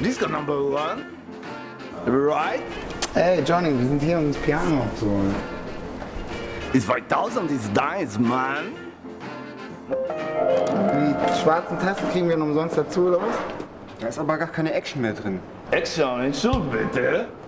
Disco number one. Right? Hey Johnny, wir sind hier, um das Piano abzuholen. It's 5000 is nice, man. Die schwarzen Tasten kriegen wir noch umsonst dazu, oder was? Da ist aber gar keine Action mehr drin. Action, Entschuldigung bitte.